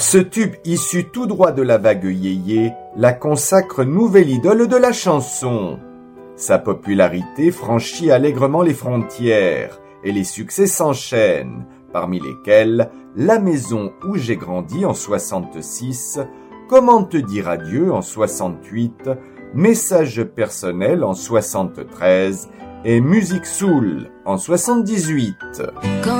Ce tube issu tout droit de la vague yéyé la consacre nouvelle idole de la chanson. Sa popularité franchit allègrement les frontières et les succès s'enchaînent, parmi lesquels La maison où j'ai grandi en 66, Comment te dire adieu en 68, Message personnel en 73 et Musique Soul en 78.